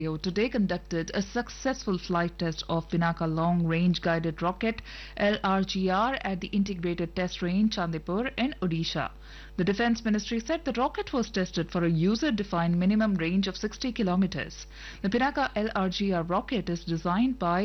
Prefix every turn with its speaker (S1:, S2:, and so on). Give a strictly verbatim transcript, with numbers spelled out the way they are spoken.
S1: today conducted a successful flight test of Pinaka Long Range Guided Rocket L R G R at the Integrated Test Range Chandipur in Odisha. The Defence Ministry said the rocket was tested for a user-defined minimum range of sixty kilometers. The Pinaka L R G R rocket is designed by